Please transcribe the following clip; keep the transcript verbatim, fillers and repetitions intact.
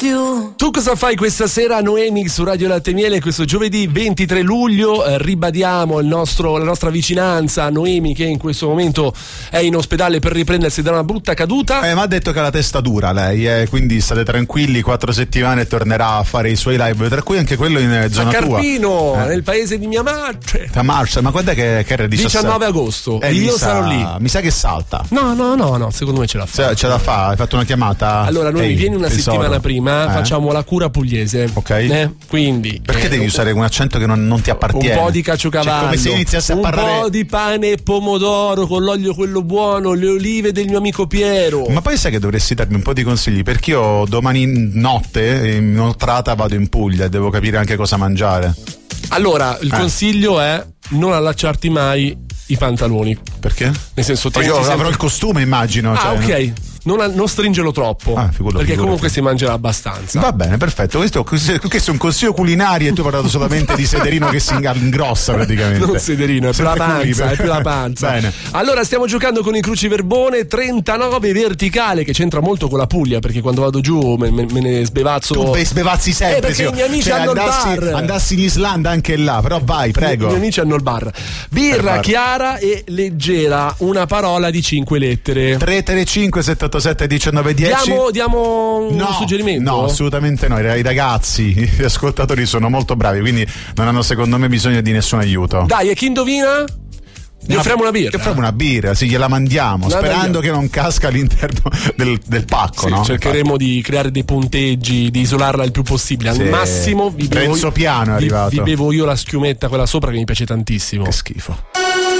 you. Tu cosa fai questa sera, Noemi, su Radio Latte e Miele, questo giovedì ventitré luglio? Eh, ribadiamo il nostro, la nostra vicinanza a Noemi, che in questo momento è in ospedale per riprendersi da una brutta caduta. Eh, ma ha detto che ha la testa dura lei, eh, quindi state tranquilli, quattro settimane e tornerà a fare i suoi live, tra cui anche quello in eh, zona a Carpino, tua. Eh. nel paese di mia madre. A marcia, ma quando è che, che era il diciassette? diciannove agosto, Eh, io mi sa- sarò lì. Mi sa che salta. No, no, no, no, secondo me ce la fa. Ce, ce la fa, hai fatto una chiamata? Allora, noi Ehi, vieni una tesoro. settimana prima, Eh? facciamo la cura pugliese. Ok. Eh? Quindi. Perché eh, devi usare un accento che non, non ti appartiene? Un po' di caciocavallo, Cioè, come se iniziassi a un parlare. po' di pane e pomodoro con l'olio quello buono, le olive del mio amico Piero. Ma poi sai che dovresti darmi un po' di consigli, perché io domani notte inoltrata vado in Puglia e devo capire anche cosa mangiare. Allora, il Eh. consiglio è non allacciarti mai i pantaloni. Perché? Nel senso, Poi tieniti io sempre- avrò il costume, immagino. Ah, cioè, ok. Non, non stringerlo troppo. Ah, figurati, perché figurati. comunque si mangerà abbastanza. Va bene, perfetto. Questo, questo è un consiglio culinario e tu hai parlato solamente di sederino che si ingrossa praticamente. Non sederino, è più la Sempre qui, panza, è più la panza. Bene. Allora, stiamo giocando con i cruciverbone trentanove verticale, che c'entra molto con la Puglia, perché quando vado giù me, me- me ne sbevazzo. Tu be- sbevazzi sempre. Eh, perché sì. i miei amici Cioè, hanno andassi, il bar. andassi in Islanda anche là, però vai, I prego. miei amici hanno il bar. Birra Il bar. chiara e leggera, una parola di cinque lettere. tre tre cinque sette otto sette uno nove uno zero. Diamo, diamo un No, suggerimento? no, assolutamente no. I ragazzi, gli ascoltatori sono molto bravi, quindi non hanno secondo me bisogno di nessun aiuto. Dai, e chi indovina? Gli Una- offriamo una birra. Che offriamo una birra, sì, gliela mandiamo, La sperando mandiamo. che non casca all'interno del, del pacco, Sì, no? cercheremo di creare dei punteggi, di isolarla il più possibile. Al Sì. massimo vi bevo, Renzo Piano è vi- arrivato. vi bevo io la schiumetta, quella sopra, che mi piace tantissimo. Che schifo.